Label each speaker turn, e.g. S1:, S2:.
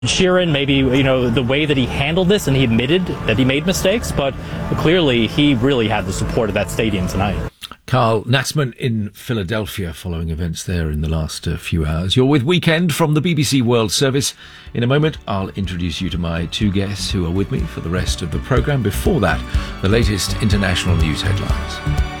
S1: Sheeran, maybe, the way that he handled this, and he admitted that he made mistakes, but clearly he really had the support of that stadium tonight.
S2: Carl Natzman in Philadelphia following events there in the last few hours. You're with Weekend from the BBC World Service. In a moment, I'll introduce you to my two guests who are with me for the rest of the programme. Before that, the latest international news headlines.